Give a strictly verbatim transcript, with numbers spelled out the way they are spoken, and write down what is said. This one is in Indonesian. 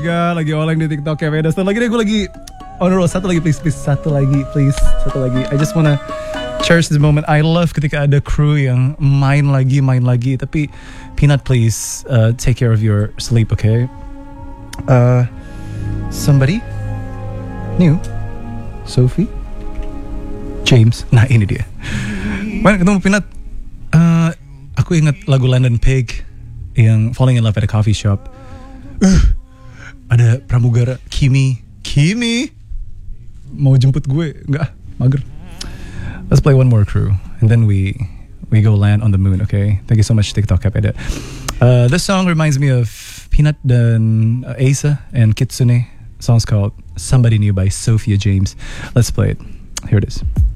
god, lagi oleng di TikTok ya beda. Satu lagi deh, gue lagi on the road. Satu lagi please, please. Satu lagi please. Satu lagi. I just wanna cherish this moment. I love ketika ada crew yang main lagi, main lagi. Tapi Peanut, please uh, take care of your sleep, okay? Uh, somebody new, Sophie, James. Nah ini dia. Mana ketemu Peanut? Uh, aku ingat lagu London Pig yang Falling in Love at a Coffee Shop. Uh, ada pramugara Kimi, Kimi mau jemput gue, enggak, mager. Let's play one more crew, and then we we go land on the moon. Okay, thank you so much TikTok Kapeda. Uh, this song reminds me of Peanut dan uh, Asa and Kitsune. The song's called Somebody New by Sophia James. Let's play it. Here it is.